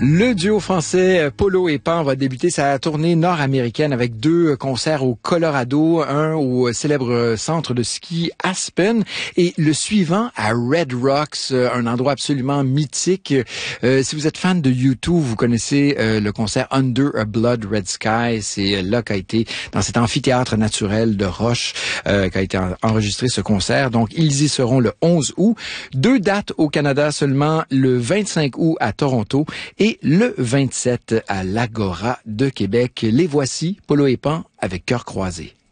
Le duo français Polo et Pan va débuter sa tournée nord-américaine avec 2 concerts au Colorado, un au célèbre centre de ski Aspen et le suivant à Red Rocks, un endroit absolument mythique. Si vous êtes fan de U2, vous connaissez le concert Under a Blood Red Sky. C'est là qu'a été, dans cet amphithéâtre naturel de roche, qu'a été enregistré ce concert. Donc, ils y seront le 11 août. 2 dates au Canada seulement, le 25 août à Toronto et le 27 à l'Agora de Québec. Les voici, Polo et Pan, avec Cœur croisé.